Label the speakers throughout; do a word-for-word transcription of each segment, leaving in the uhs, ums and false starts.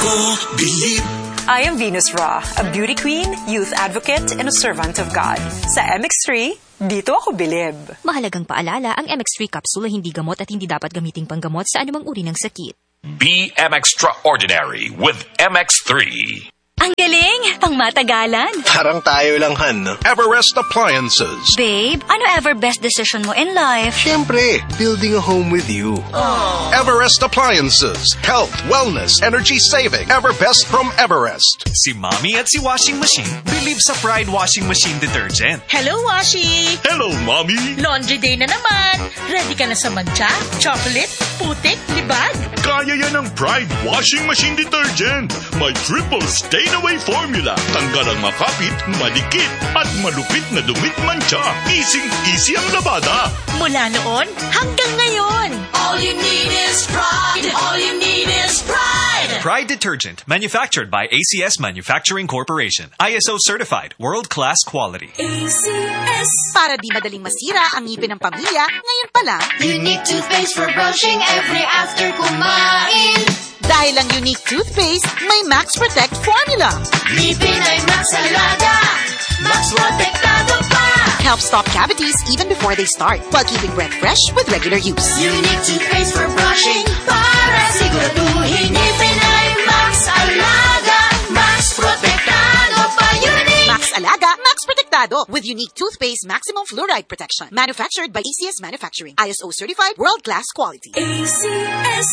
Speaker 1: ako bilib.
Speaker 2: I am Venus Ra, a beauty queen, youth advocate, and a servant of God. Sa M X three, dito ako bilib.
Speaker 3: Mahalagang paalala, ang M X three capsule ay hindi gamot at hindi dapat gamiting panggamot sa anumang uri ng sakit.
Speaker 4: Be M Extraordinary with M X three.
Speaker 3: Ang galing! Pang matagalan.
Speaker 5: Parang tayo lang, Han, no?
Speaker 6: Everest Appliances.
Speaker 3: Babe, ano ever best decision mo in life?
Speaker 5: Siyempre, building a home with you.
Speaker 6: Aww. Everest Appliances. Health, wellness, energy saving. Everbest from Everest.
Speaker 7: Si Mommy at si Washing Machine believe sa Pride Washing Machine Detergent.
Speaker 8: Hello, Washi!
Speaker 7: Hello, Mommy!
Speaker 8: Laundry day na naman. Ready ka na sa mancha, chocolate, putik, libag?
Speaker 7: Kaya yan ang Pride Washing Machine Detergent. May triple stain-away formula. Tanggal ang makapit, malikit, at malupit na dumit mancha. Easy-easy ang labada.
Speaker 8: Mula noon hanggang ngayon.
Speaker 1: All you need is pride. All you need is pride.
Speaker 7: Pride Detergent, manufactured by A C S Manufacturing Corporation. I S O certified, world-class quality.
Speaker 8: A C S. Para di madaling masira ang ngipin ng pamilya, ngayon pa lang,
Speaker 1: Unique toothpaste for brushing every after kumain.
Speaker 8: dahil ang Unique toothpaste may Max Protect formula.
Speaker 1: Ngipin ay Max Alaga. Max Protektado pa.
Speaker 8: Helps stop cavities even before they start, while keeping breath fresh with regular use.
Speaker 1: Unique toothpaste for brushing para siguraduhin ngipin ay Max Alaga. Max Protektado pa. Unique.
Speaker 8: Max Alaga, Max Protectado with Unique toothpaste maximum fluoride protection. Manufactured by A C S Manufacturing. I S O certified, world-class quality. A C S.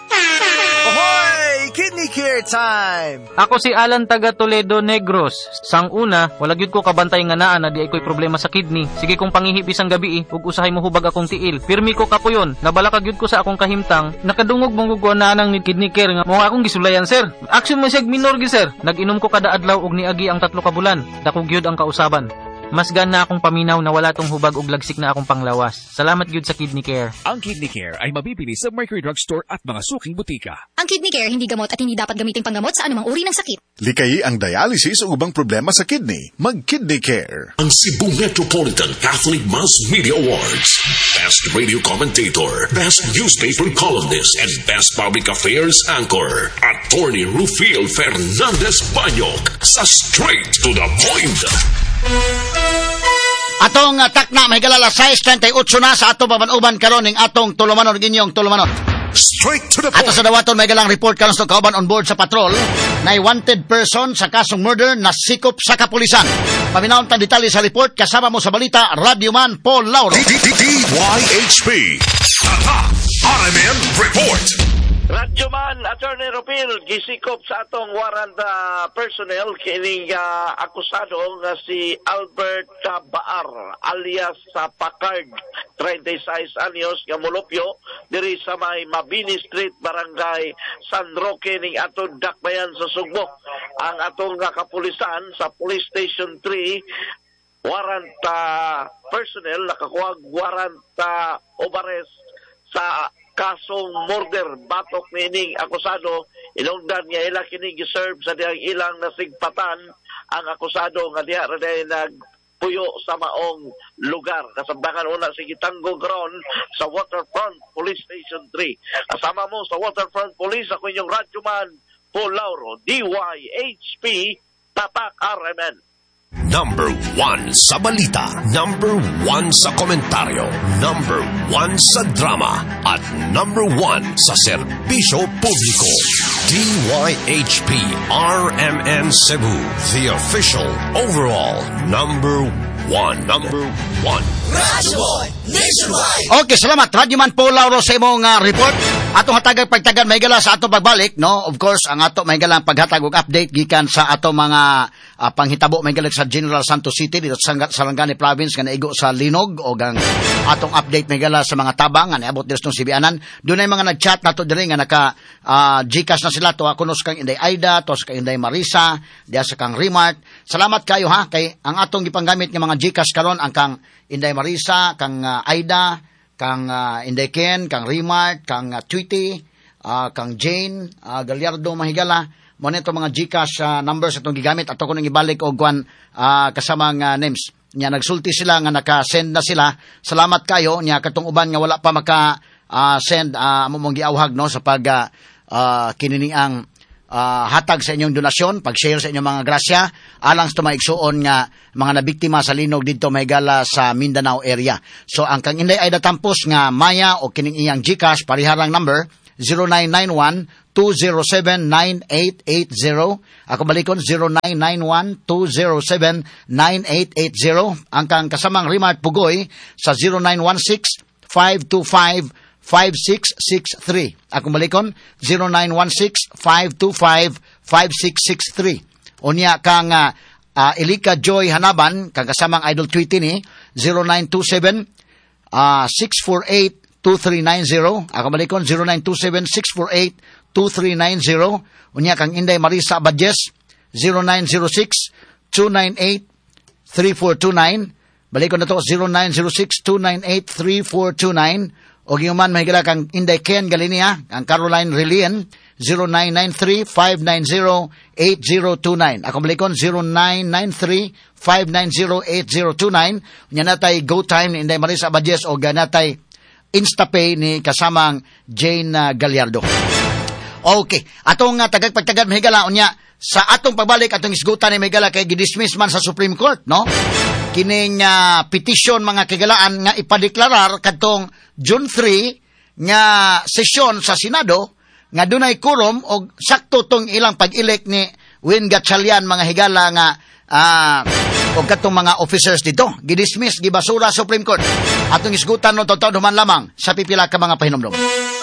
Speaker 9: Ahoy! Kidney Care time!
Speaker 10: Ako si Alan taga Toledo Negros. Sang una, wala gyud ko kabantay nga naa na di ay ko'y problema sa kidney. Sige kong pangihip isang gabi eh, ug usahay mo hubag akong tiil. Pirmi ko kapuyon, nabala ka gyud ko sa akong kahimtang, nakadungog mong gugo na nang ni Kidney Care nga mo akong gisulayan sir. Action mo siya minor gi sir. Nag-inom ko kada adlaw og niagi ang tatlo ka bulan. Dako gyud ang kausaban. Mas gana akong paminaw na wala tong hubag og lagsik na akong panglawas. Salamat gyud sa Kidney Care.
Speaker 11: Ang Kidney Care ay mabibili sa Mercury Drug Store at mga suking butika.
Speaker 3: Ang Kidney Care hindi gamot at hindi dapat gamiting panggamot sa anumang uri ng sakit.
Speaker 6: Likayi ang dialysis o ubang problema sa kidney. Mag-Kidney Care.
Speaker 12: Ang Cebu Metropolitan Catholic Mass Media Awards. Best Radio Commentator, Best Newspaper Columnist, and Best Public Affairs Anchor. Attorney Rufil Fernandez Banyok sa Straight to the Point.
Speaker 13: Atong uh, takna may galala size thirty-eight na sa ato baban-uban karon ning atong tulumanon ginyong tulumanon.
Speaker 6: Straight to the point.
Speaker 13: Ato sa dawaton may galang report karon sa kauban on board sa patrol na wanted person sa kasong murder na sikop sa kapulisan. Paminawon tang detalye sa report kasama mo sa balita Radyoman Paul Lauro.
Speaker 6: D Y H P Tata R M N Report.
Speaker 14: Radyoman Attorney Rufil gisikop sa atong warrant uh, personnel kining uh, akusado nga si Albert uh, Baar alias sa uh, Pacard, thirty-six anyos nga molupyo diri sa may Mabini Street, Barangay San Roque ning atong dakbayan sa Sugbo. Ang atong uh, kapulisan sa Police Station three warrant uh, personnel nakakuha warrant uh, of arrest sa kasong murder batok nining akusado. Inungdan niya ila kini giserve sa diyang ilang nasigpatan ang akusado nga diha ra day nagpuyo sa maong lugar. Kasabdangan una si Gitanggo Ground sa Waterfront Police Station three. Kasama mo sa Waterfront Police ako inyong radyoman Paul Lauro, D Y H P Tatak R M N.
Speaker 12: Number one sa balita, number one sa komentaryo, number one sa drama, at number one sa serbisyo publiko. D Y H P R M N Cebu, the official overall number one. Number one.
Speaker 1: Radyo Nationwide.
Speaker 13: Okay, salamat. Radyoman Paul Lauro sa imong uh, report. Atong hatagag pagtagan may gala sa atong pagbalik, no? Of course, ang ato may gala paghatag og update gikan sa ato mga uh, panghitabo may gala sa General Santos City dito sa Sarangani Province nga naigo sa Linog o ang atong update may gala sa mga tabang nga niabot dito sa Sibianan. Dunay mga nag-chat nato diri nga naka uh, Gcash na sila to kunos kang Inday Aida, to kang Inday Marisa, diya sa kang Remart. Salamat kayo ha kay ang atong gipanggamit nga mga Gcash karon ang kang Inday Marisa, kang uh, Aida, kang uh, Inday Ken, kang Remart, kang uh, Tweety, uh, kang Jane, uh, Gallardo Mahigala. Mo nito mga Gcash uh, numbers atong gigamit ato ko nang ibalik og kwan uh, kasama nga names. Nya nagsulti sila nga naka-send na sila. Salamat kayo nya katong uban nga wala pa maka uh, send uh, amo mong giawhag no sa pag uh, uh, kinini ang uh, hatag sa inyong donasyon, pag-share sa inyong mga grasya, alang sa maigsuon nga mga nabiktima sa linog dito may gala sa Mindanao area. So ang kang inday ay datampos nga Maya o kining iyang GCash, pariharang number zero nine nine one two zero seven nine eight eight zero. Ako balikon zero nine nine one two zero seven nine eight eight zero. Ang kang kasamang Remark Pugoy sa zero nine one six five two five five six six three. Ako balikon zero nine one six five two five five six six three. Unya kang uh, uh, Elika Joy Hanaban, kang kasamang Idol Tweety ni zero nine two seven six four eight two three nine zero. Ako balikon zero nine two seven six four eight two three nine zero. Unya kang Inday Marisa Badjes zero nine zero six two nine eight three four two nine. Balikon na to zero nine zero six two nine eight three four two nine. O giyuman mahigala kang Inday Ken Galinia, ang Caroline Relian zero nine nine three five nine zero eight zero two nine. Ako balikon zero nine nine three five nine zero eight zero two nine. Unya natay Go Time ni Inday Marisa Badjes o ganatay Instapay ni kasamang Jane uh, Gallardo. Okay, atong uh, tagagpagtagad mahigala unya sa atong pagbalik atong isgutan ni mahigala kay gidismiss man sa Supreme Court, no? Kining uh, petition mga kigalaan nga ipadeklarar kadtong June third nga sesyon sa Senado nga dunay quorum og sakto tong ilang pag-elect ni Win Gatchalian mga higala nga uh, o katong mga officers dito, gidismiss, gibasura Supreme Court. Atong isgutan no totoo duman lamang sa pipila ka mga pahinomdom.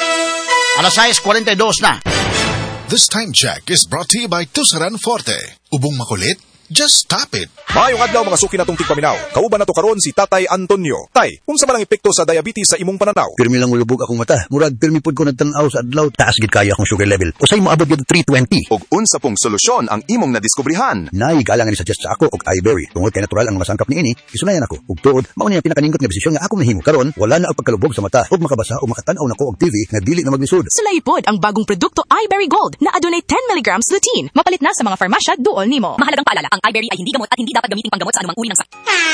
Speaker 13: Alas sais forty-two na.
Speaker 15: This time check is brought to you by Tusaran Forte. Ubong makulit? Just tap it.
Speaker 16: Maayong adlaw mga suki natong tigpaminaw. Kauban nato karon si Tatay Antonio. Tay, unsa man ang epekto sa diabetes sa imong pananaw?
Speaker 17: Pirmi lang ulubog akong mata. Murag pirmi pud ko nagtan-aw sa adlaw. Taas gid kaya akong sugar level. Usay mo abot gid three twenty.
Speaker 16: Og unsa pong solusyon ang imong nadiskubrihan?
Speaker 17: Nay galang ni suggest sa ako og iBerry. Tungod kay natural ang mga sangkap niini, isunayan ako. Ug tuod, mao ni ang pinakaningkot nga desisyon nga ako nahimo. Karon wala na ang pagkalubog sa mata ug makabasa o makatan-aw nako og T V nga dili na maglisod.
Speaker 18: Sulay pod ang bagong produkto iBerry Gold na adunay ten milligrams lutein. Mapalit na sa mga farmasya duol nimo. Mahalagang paalala, ang iBerry ay hindi gamot at hindi dapat gamitin panggamot sa anumang uri ng sakit.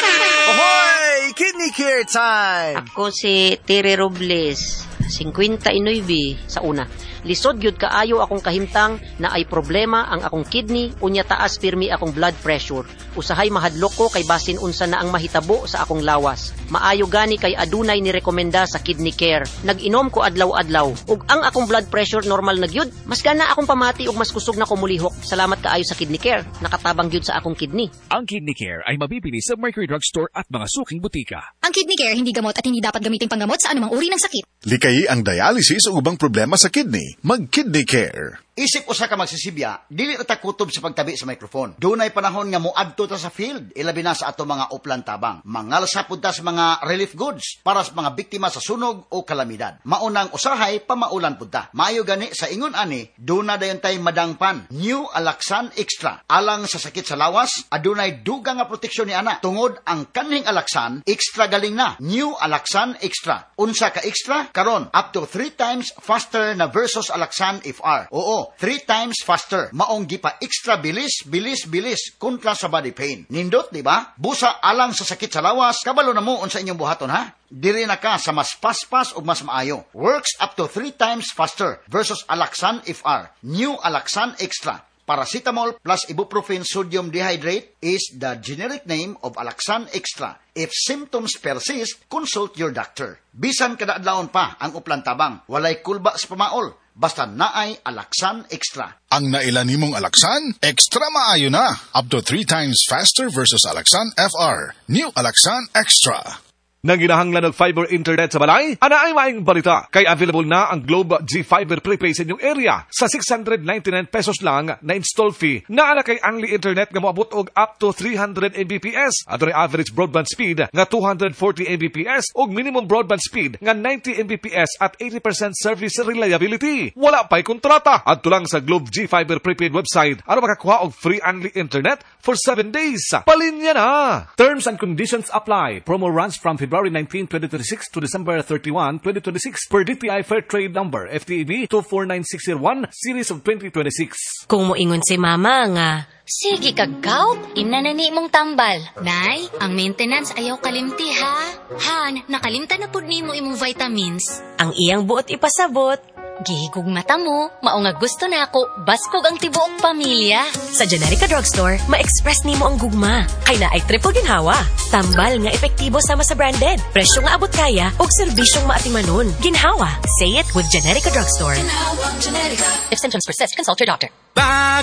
Speaker 9: Ahoy! Kidney Care Time!
Speaker 19: Ako si Tere Robles, fifty-nine sa una. Lisod gyud kaayo akong kahimtang na ay problema ang akong kidney unya taas pirmi akong blood pressure. Usahay mahadlok ko kay basin unsa na ang mahitabo sa akong lawas. Maayo gani kay adunay ni rekomenda sa Kidney Care. Nag-inom ko adlaw-adlaw ug ang akong blood pressure normal na gyud. Mas gana akong pamati ug mas kusog na ko mulihok. Salamat kaayo sa Kidney Care. Nakatabang gyud sa akong kidney.
Speaker 11: Ang Kidney Care ay mabibili sa Mercury Drug Store at mga suking butika.
Speaker 3: Ang Kidney Care hindi gamot at hindi dapat gamitin panggamot sa anumang uri ng sakit.
Speaker 15: Likay ang dialysis o ubang problema sa kidney. Mag-Kidney Care.
Speaker 13: Isip usa ka magsisibya, dili ta kutob sa pagtabi sa microphone. Dunay panahon nga moadto ta sa field, ilabi na sa ato mga uplan tabang. Mangalsa pud ta sa mga relief goods para sa mga biktima sa sunog o kalamidad. Maunang usahay pamaulan pud ta. Maayo gani sa ingon ani, duna dayon tay madangpan. New Alaxan Extra. Alang sa sakit sa lawas, adunay dugang nga proteksyon ni ana. Tungod ang kaning Alaxan, extra galing na. New Alaxan Extra. Unsa ka extra? Karon up to three times faster na versus Alaxan F R. Oo, three times faster. Maong gipa extra bilis, bilis, bilis kontra sa body pain. Nindot, di ba? Busa alang sa sakit sa lawas, kabalo na mo unsa inyong buhaton ha? Diri na ka sa mas paspas ug mas maayo. Works up to three times faster versus Alaxan F R. New Alaxan Extra. Paracetamol plus ibuprofen sodium dehydrate is the generic name of Alaxan Extra. If symptoms persist, consult your doctor. Bisan kada adlawon pa ang uplan tabang, walay kulba sa pamaol. Basta naay Alaxan Extra.
Speaker 15: Ang nailan nimong Alaxan, extra maayo na. Up to three times faster versus Alaxan F R. New Alaxan Extra.
Speaker 16: Nang ginahanglan ng fiber internet sa balay, ana ay maing balita. Kay available na ang Globe G Fiber Prepaid sa inyong area. Sa six hundred ninety-nine pesos lang na install fee. Naala kay only internet nga moabot og up to three hundred megabits per second. Ato rin average broadband speed nga two hundred forty megabits per second og minimum broadband speed nga ninety megabits per second at eighty percent service reliability. Wala pa'y kontrata. Adto lang sa Globe G Fiber Prepaid website aron makakuha og free only internet for seven days. Palinya na!
Speaker 20: Terms and conditions apply. Promo runs from February nineteenth, twenty twenty-six to December thirty-first, twenty twenty-six per D T I Fair Trade Number F T E B two four nine six zero one Series of twenty twenty-six.
Speaker 21: Kung moingon si mama nga, sige kagaw, inanani mong tambal.
Speaker 22: Nay, ang maintenance ayaw kalimti ha. Han, nakalimta na pud nimo imong vitamins.
Speaker 21: Ang iyang buot ipasabot.
Speaker 22: Gihigog mata mo, mao nga gusto na ako, baskog ang tibuok pamilya.
Speaker 2: Sa Generica Drugstore, ma-express nimo ang gugma. Kay na ay triple ginhawa. Tambal nga epektibo sama sa branded. Presyo nga abot kaya ug serbisyong maatimanon. Ginhawa. Say it with Generica Drugstore.
Speaker 1: Ginhawa, Generica.
Speaker 2: If symptoms persist, consult your doctor.
Speaker 9: Back